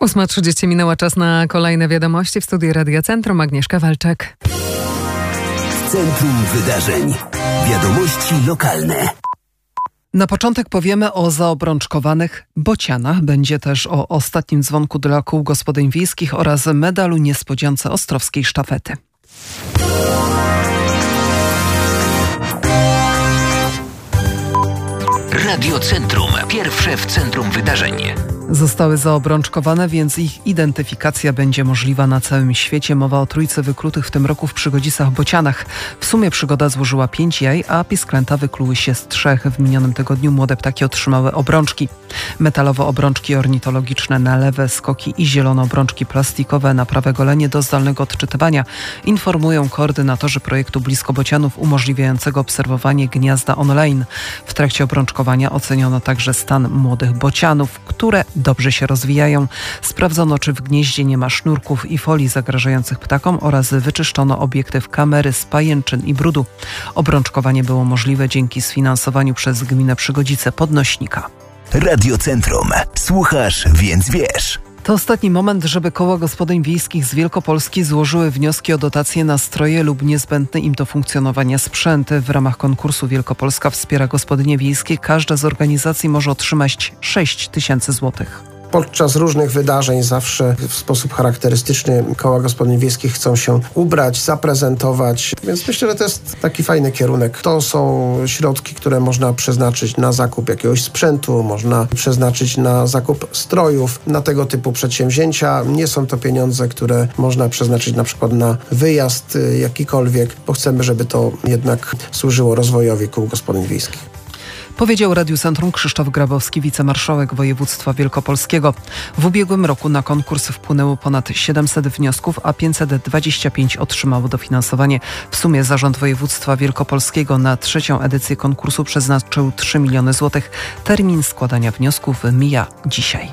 8:30 minęła, czas na kolejne wiadomości. W studiu Radia Centrum Agnieszka Walczak. W centrum wydarzeń. Wiadomości lokalne. Na początek powiemy o zaobrączkowanych bocianach. Będzie też o ostatnim dzwonku dla kół gospodyń wiejskich oraz medalu niespodziance ostrowskiej sztafety. Radio Centrum. Pierwsze w centrum wydarzeń. Zostały zaobrączkowane, więc ich identyfikacja będzie możliwa na całym świecie. Mowa o trójce wyklutych w tym roku w Przygodzicach bocianach. W sumie przygoda złożyła 5 jaj, a pisklęta wykluły się z 3. W minionym tygodniu młode ptaki otrzymały obrączki. Metalowe obrączki ornitologiczne na lewe skoki i zielone obrączki plastikowe na prawe golenie do zdalnego odczytywania, informują koordynatorzy projektu Blisko Bocianów umożliwiającego obserwowanie gniazda online. W trakcie obrączkowania oceniono także stan młodych bocianów, które dobrze się rozwijają. Sprawdzono, czy w gnieździe nie ma sznurków i folii zagrażających ptakom oraz wyczyszczono obiektyw kamery z pajęczyn i brudu. Obrączkowanie było możliwe dzięki sfinansowaniu przez gminę Przygodzice podnośnika. Radio Centrum. Słuchasz, więc wiesz. To ostatni moment, żeby koła gospodyń wiejskich z Wielkopolski złożyły wnioski o dotacje na stroje lub niezbędny im do funkcjonowania sprzęt. W ramach konkursu Wielkopolska wspiera gospodynie wiejskie. Każda z organizacji może otrzymać 6 000 złotych. Podczas różnych wydarzeń zawsze w sposób charakterystyczny koła gospodyń wiejskich chcą się ubrać, zaprezentować, więc myślę, że to jest taki fajny kierunek. To są środki, które można przeznaczyć na zakup jakiegoś sprzętu, można przeznaczyć na zakup strojów, na tego typu przedsięwzięcia. Nie są to pieniądze, które można przeznaczyć na przykład na wyjazd jakikolwiek, bo chcemy, żeby to jednak służyło rozwojowi kół gospodyń wiejskich. Powiedział Radiu Centrum Krzysztof Grabowski, wicemarszałek województwa wielkopolskiego. W ubiegłym roku na konkurs wpłynęło ponad 700 wniosków, a 525 otrzymało dofinansowanie. W sumie Zarząd Województwa Wielkopolskiego na 3. edycję konkursu przeznaczył 3 miliony złotych. Termin składania wniosków mija dzisiaj.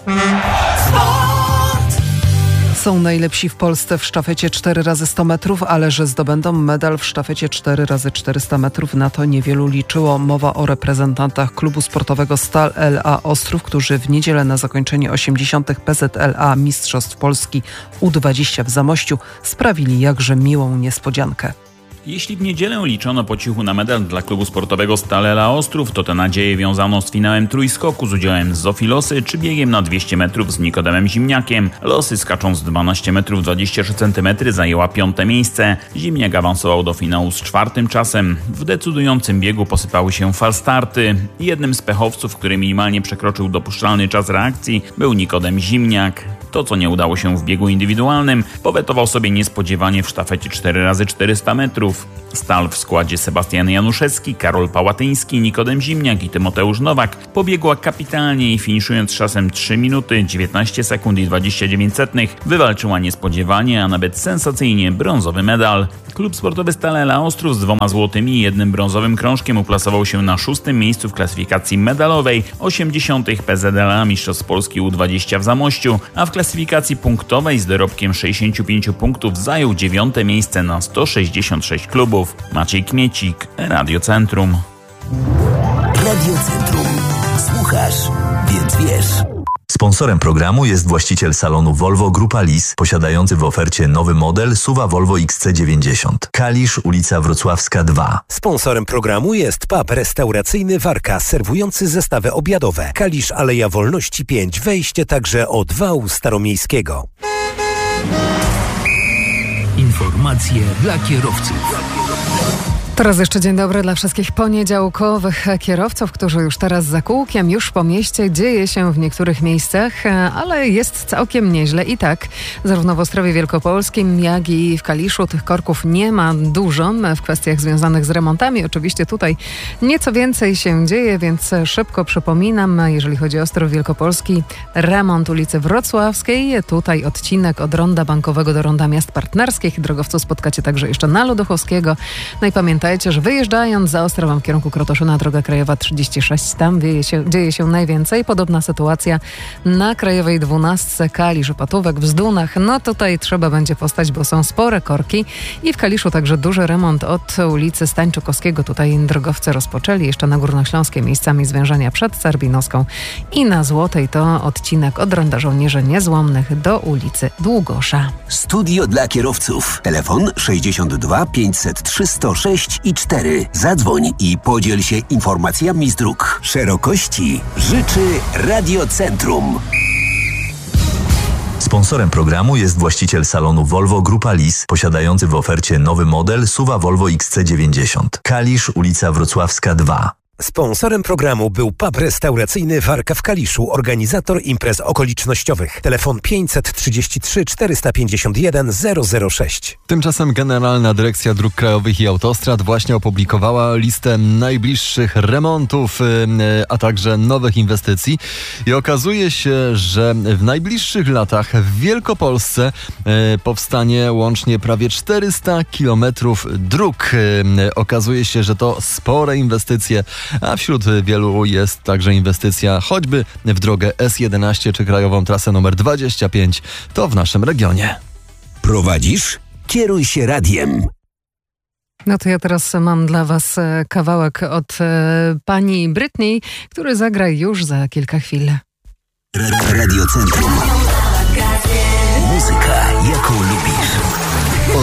Są najlepsi w Polsce w sztafecie 4x100 metrów, ale że zdobędą medal w sztafecie 4x400 metrów, na to niewielu liczyło. Mowa o reprezentantach klubu sportowego Stal LA Ostrów, którzy w niedzielę na zakończenie 80. PZLA Mistrzostw Polski U20 w Zamościu sprawili jakże miłą niespodziankę. Jeśli w niedzielę liczono po cichu na medal dla klubu sportowego Stal LA Ostrów, to te nadzieje wiązano z finałem trójskoku z udziałem Zofii Losy czy biegiem na 200 metrów z Nikodemem Zimniakiem. Losy, skacząc 12 metrów 23 cm, zajęła 5. miejsce. Zimniak awansował do finału z 4. czasem. W decydującym biegu posypały się falstarty. Jednym z pechowców, który minimalnie przekroczył dopuszczalny czas reakcji, był Nikodem Zimniak. To, co nie udało się w biegu indywidualnym, powetował sobie niespodziewanie w sztafecie 4x400 metrów. Stal w składzie Sebastian Januszewski, Karol Pałatyński, Nikodem Zimniak i Tymoteusz Nowak pobiegła kapitalnie i finiszując z czasem 3 minuty, 19 sekund i 29 setnych wywalczyła niespodziewanie, a nawet sensacyjnie brązowy medal. Klub sportowy Stal LA Ostrów z 2 złotymi i 1 brązowym krążkiem uplasował się na 6. miejscu w klasyfikacji medalowej 80. PZLA Mistrzostw Polski U20 w Zamościu, a w klasyfikacji punktowej z dorobkiem 65 punktów zajął 9. miejsce na 166 klubów. Maciej Kmiecik, Radio Centrum. Radio Centrum. Słuchasz, więc wiesz. Sponsorem programu jest właściciel salonu Volvo Grupa Lis, posiadający w ofercie nowy model SUV Volvo XC90. Kalisz, ulica Wrocławska 2. Sponsorem programu jest pub restauracyjny Warka, serwujący zestawy obiadowe. Kalisz, Aleja Wolności 5, wejście także od wału staromiejskiego. Informacje dla kierowców. Teraz jeszcze dzień dobry dla wszystkich poniedziałkowych kierowców, którzy już teraz za kółkiem, już po mieście. Dzieje się w niektórych miejscach, ale jest całkiem nieźle i tak. Zarówno w Ostrowie Wielkopolskim, jak i w Kaliszu tych korków nie ma dużo w kwestiach związanych z remontami. Oczywiście tutaj nieco więcej się dzieje, więc szybko przypominam, jeżeli chodzi o Ostrów Wielkopolski, remont ulicy Wrocławskiej. Tutaj odcinek od Ronda Bankowego do Ronda Miast Partnerskich. Drogowców spotkacie także jeszcze na Lodochowskiego. No i pamiętajcie, pamiętajcie, że wyjeżdżając za Ostrowem w kierunku Krotoszyna, droga krajowa 36, tam dzieje się najwięcej. Podobna sytuacja na krajowej 12, Kalisz, Opatówek, w Zdunach. No tutaj trzeba będzie postać, bo są spore korki i w Kaliszu także duży remont od ulicy Stańczukowskiego. Tutaj drogowcy rozpoczęli jeszcze na Górnośląskiej miejscami zwężenia przed Sarbinowską i na Złotej to odcinek od Ronda Żołnierzy Niezłomnych do ulicy Długosza. Studio dla kierowców. Telefon 62 503 106 i 4. Zadzwoń i podziel się informacjami z dróg. Szerokości życzy Radiocentrum. Sponsorem programu jest właściciel salonu Volvo Grupa Lis, posiadający w ofercie nowy model SUV Volvo XC90. Kalisz, ulica Wrocławska 2. Sponsorem programu był pub restauracyjny Warka w Kaliszu, organizator imprez okolicznościowych. Telefon 533 451 006. Tymczasem Generalna Dyrekcja Dróg Krajowych i Autostrad właśnie opublikowała listę najbliższych remontów, a także nowych inwestycji. I okazuje się, że w najbliższych latach w Wielkopolsce powstanie łącznie prawie 400 kilometrów dróg. Okazuje się, że to spore inwestycje, a wśród wielu jest także inwestycja choćby w drogę S11 czy krajową trasę numer 25. To w naszym regionie. Prowadzisz? Kieruj się radiem. No to ja teraz mam dla was kawałek od pani Britney, który zagra już za kilka chwil. Radiocentrum. Muzyka, jaką lubisz.